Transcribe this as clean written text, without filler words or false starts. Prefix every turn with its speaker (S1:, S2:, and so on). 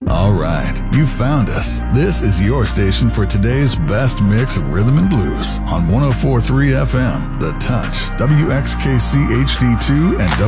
S1: All right, you found us. This is your station for today's best mix of rhythm and blues on 104.3 FM, The Touch, WXKC HD2, and